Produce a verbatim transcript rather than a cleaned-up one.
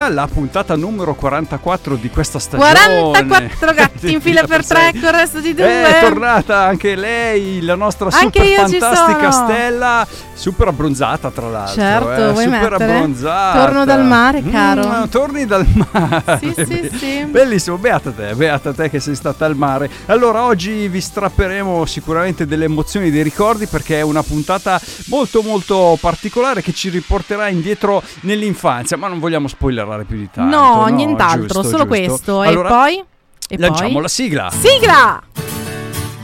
la puntata numero quarantaquattro di questa stagione. quarantaquattro gatti in fila per tre con il resto di due. È tornata anche lei, la nostra Anche super io ci fantastica sono. Stella, super abbronzata tra l'altro. Certo, eh, vuoi super mettere? abbronzata. Torno dal mare, caro. Mm, torni dal mare. Sì, sì, sì. Bellissimo, beata te, beata te che sei stata al mare. Allora, oggi vi strapperemo sicuramente delle emozioni, dei ricordi, perché è una puntata molto molto particolare che ci riporterà indietro nell'infanzia, ma non vogliamo spoilerare più di tanto. No, no nient'altro, giusto, solo giusto. questo. Allora, e poi? E lanciamo poi? la sigla. Sigla!